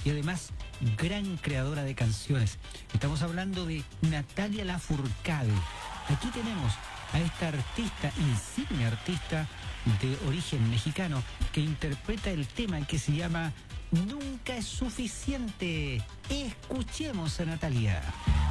y además gran creadora de canciones. Estamos hablando de Natalia Lafourcade. Aquí tenemos a esta artista, insignia artista de origen mexicano, que interpreta el tema que se llama Nunca es suficiente. Escuchemos a Natalia.